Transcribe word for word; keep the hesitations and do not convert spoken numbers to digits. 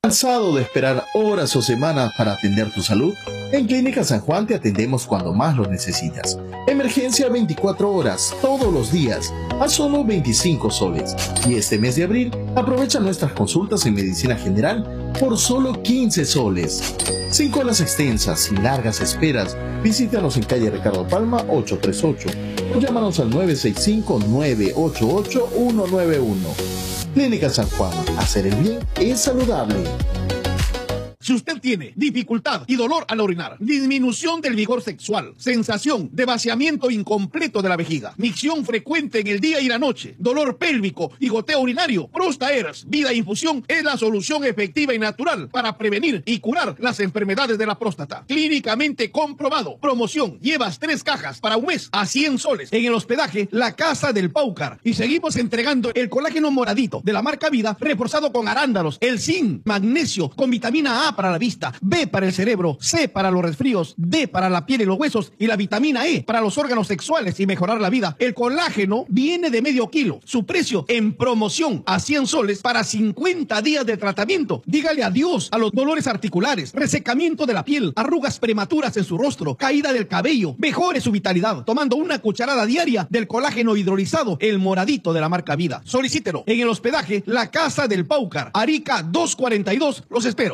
¿Cansado de esperar horas o semanas para atender tu salud? En Clínica San Juan te atendemos cuando más lo necesitas. Emergencia veinticuatro horas, todos los días, a solo veinticinco soles. Y este mes de abril, aprovecha nuestras consultas en medicina general por solo quince soles. Sin colas extensas, sin largas esperas, visítanos en calle Ricardo Palma ochocientos treinta y ocho o llámanos al nueve seis cinco, nueve ocho ocho, uno nueve uno. Clínica San Juan, hacer el bien es saludable. Si usted tiene dificultad y dolor al orinar, disminución del vigor sexual, sensación de vaciamiento incompleto de la vejiga, micción frecuente en el día y la noche, dolor pélvico y goteo urinario, Prostaers Vida Infusión es la solución efectiva y natural para prevenir y curar las enfermedades de la próstata. Clínicamente comprobado. Promoción: llevas tres cajas para un mes a cien soles en el hospedaje La Casa del Paucar. Y seguimos entregando el colágeno moradito de la marca Vida, reforzado con arándanos, el zinc, magnesio, con vitamina A para la vista, B para el cerebro, C para los resfríos, D para la piel y los huesos y la vitamina E para los órganos sexuales y mejorar la vida. El colágeno viene de medio kilo. Su precio en promoción a cien soles para cincuenta días de tratamiento. Dígale adiós a los dolores articulares, resecamiento de la piel, arrugas prematuras en su rostro, caída del cabello. Mejore su vitalidad tomando una cucharada diaria del colágeno hidrolizado, el moradito de la marca Vida. Solicítelo en el hospedaje La Casa del Paucar, Arica doscientos cuarenta y dos. Los espero.